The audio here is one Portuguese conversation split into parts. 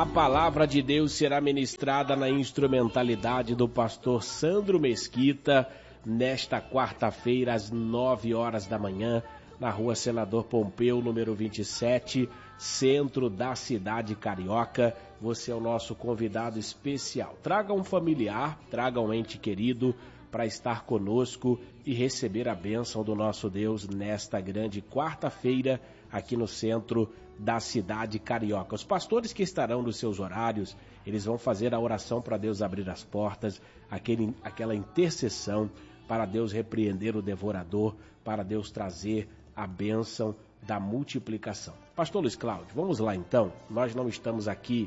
A palavra de Deus será ministrada na instrumentalidade do pastor Sandro Mesquita, nesta quarta-feira, às 9 horas da manhã, na rua Senador Pompeu, número 27, centro da cidade carioca. Você é o nosso convidado especial. Traga um familiar, traga um ente querido para estar conosco e receber a bênção do nosso Deus nesta grande quarta-feira aqui no centro da cidade carioca. Os pastores que estarão nos seus horários, eles vão fazer a oração para Deus abrir as portas, aquela intercessão para Deus repreender o devorador, para Deus trazer a bênção da multiplicação. Pastor Luiz Cláudio, vamos lá então. Nós não estamos aqui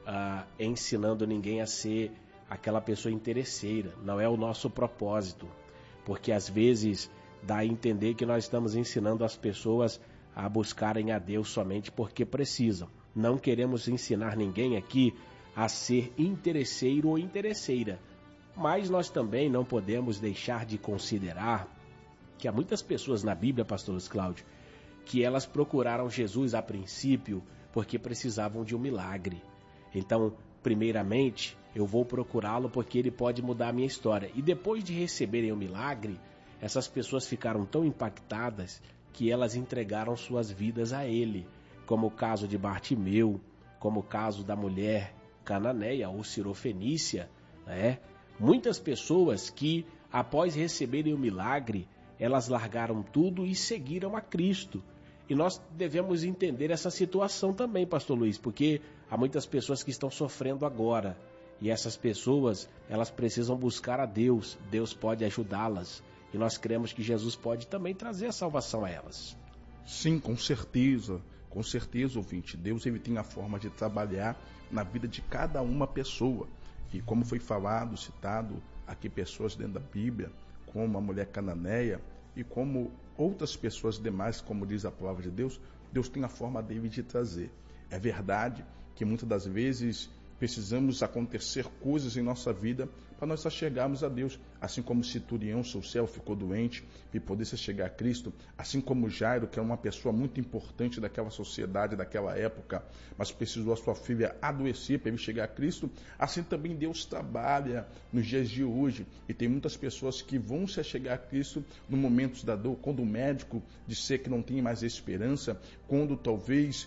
ensinando ninguém a ser aquela pessoa interesseira, não é o nosso propósito, porque às vezes dá a entender que nós estamos ensinando as pessoas a buscarem a Deus somente porque precisam. Não queremos ensinar ninguém aqui a ser interesseiro ou interesseira, mas nós também não podemos deixar de considerar que há muitas pessoas na Bíblia, pastor Luiz Cláudio, que elas procuraram Jesus a princípio porque precisavam de um milagre. Então, primeiramente, eu vou procurá-lo porque ele pode mudar a minha história. E depois de receberem o milagre, essas pessoas ficaram tão impactadas que elas entregaram suas vidas a ele, como o caso de Bartimeu, como o caso da mulher cananeia ou sirofenícia, né? Muitas pessoas que, após receberem o milagre, elas largaram tudo e seguiram a Cristo. E nós devemos entender essa situação também, pastor Luiz, porque há muitas pessoas que estão sofrendo agora. E essas pessoas, elas precisam buscar a Deus. Deus pode ajudá-las. E nós cremos que Jesus pode também trazer a salvação a elas. Sim, com certeza, ouvinte. Deus ele tem a forma de trabalhar na vida de cada uma pessoa. E como foi falado, citado aqui pessoas dentro da Bíblia, como a mulher cananeia e como outras pessoas demais, como diz a palavra de Deus, Deus tem a forma dele de trazer. É verdade que muitas das vezes precisamos acontecer coisas em nossa vida para nós chegarmos a Deus. Assim como Centurião, seu céu, ficou doente e pudesse chegar a Cristo. Assim como Jairo, que era uma pessoa muito importante daquela sociedade, daquela época, mas precisou a sua filha adoecer para ele chegar a Cristo. Assim também Deus trabalha nos dias de hoje. E tem muitas pessoas que vão se chegar a Cristo no momento da dor, quando o médico disser que não tem mais esperança, quando talvez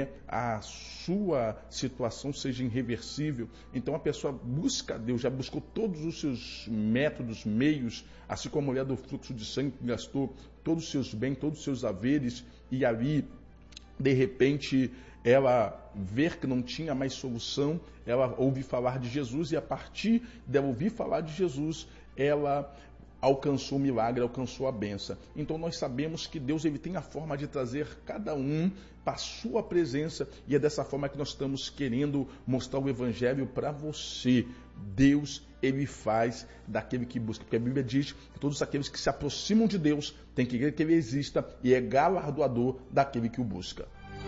a sua situação seja irreversível. Então a pessoa busca a Deus, já buscou todos os seus métodos, meios, assim como a mulher do fluxo de sangue que gastou todos os seus bens, todos os seus haveres, e ali, de repente, ela ver que não tinha mais solução, ela ouve falar de Jesus, e a partir dela ouvir falar de Jesus, ela alcançou o milagre, alcançou a bênção. Então nós sabemos que Deus ele tem a forma de trazer cada um para a sua presença, e é dessa forma que nós estamos querendo mostrar o Evangelho para você. Deus ele faz daquele que busca, porque a Bíblia diz que todos aqueles que se aproximam de Deus têm que crer que ele exista e é galardoador daquele que o busca.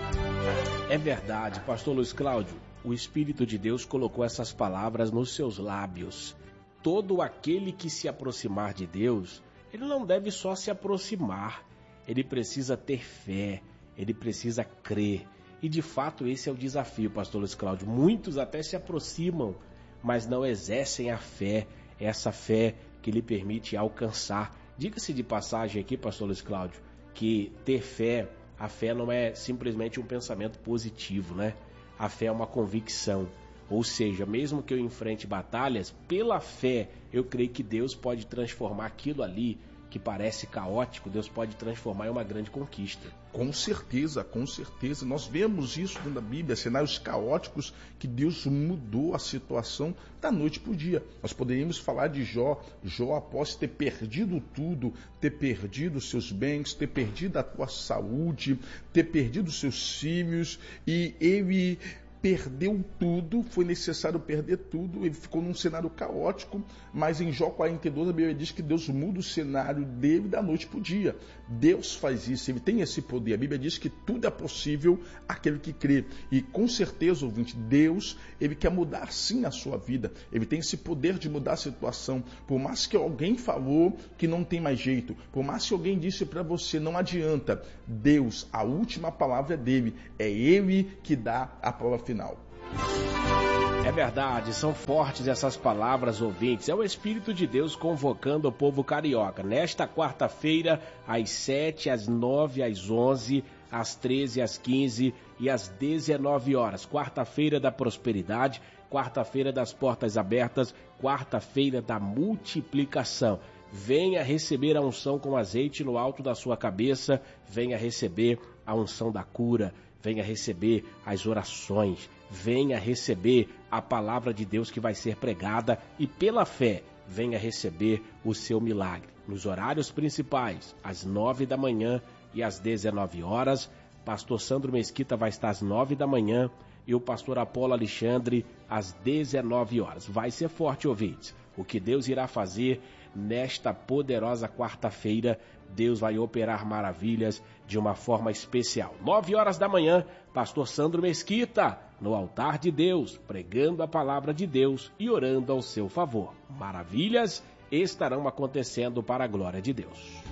É verdade, pastor Luiz Cláudio, o Espírito de Deus colocou essas palavras nos seus lábios. Todo aquele que se aproximar de Deus, ele não deve só se aproximar, ele precisa ter fé, ele precisa crer. E de fato esse é o desafio, pastor Luiz Cláudio. Muitos até se aproximam, mas não exercem a fé, essa fé que lhe permite alcançar. Diga-se de passagem aqui, pastor Luiz Cláudio, que ter fé, a fé não é simplesmente um pensamento positivo, né? A fé é uma convicção. Ou seja, mesmo que eu enfrente batalhas, pela fé, eu creio que Deus pode transformar aquilo ali que parece caótico, Deus pode transformar em uma grande conquista. Com certeza. Nós vemos isso dentro da Bíblia, cenários caóticos que Deus mudou a situação da noite para o dia. Nós poderíamos falar de Jó. Jó, após ter perdido tudo, ter perdido seus bens, ter perdido a sua saúde, ter perdido seus filhos, e ele perdeu tudo, foi necessário perder tudo, ele ficou num cenário caótico, mas em Jó 42 a Bíblia diz que Deus muda o cenário dele da noite para o dia. Deus faz isso, ele tem esse poder. A Bíblia diz que tudo é possível àquele que crê. E com certeza, ouvinte, Deus, ele quer mudar sim a sua vida. Ele tem esse poder de mudar a situação. Por mais que alguém falou que não tem mais jeito, por mais que alguém disse para você, não adianta, Deus, a última palavra é dele. É ele que dá a palavra final. É verdade, são fortes essas palavras, ouvintes. É o Espírito de Deus convocando o povo carioca. Nesta quarta-feira, às 7, às 9, às 11, às 13, às 15 e às 19 horas. Quarta-feira da prosperidade, quarta-feira das portas abertas, quarta-feira da multiplicação. Venha receber a unção com azeite no alto da sua cabeça, venha receber a unção da cura, venha receber as orações, venha receber a palavra de Deus que vai ser pregada e pela fé, venha receber o seu milagre. Nos horários principais, às 9 da manhã e às 19 horas, pastor Sandro Mesquita vai estar às 9 da manhã e o pastor Apolo Alexandre às 19 horas. Vai ser forte, ouvintes. O que Deus irá fazer nesta poderosa quarta-feira, Deus vai operar maravilhas de uma forma especial. 9 horas da manhã, pastor Sandro Mesquita, no altar de Deus, pregando a palavra de Deus e orando ao seu favor. Maravilhas estarão acontecendo para a glória de Deus.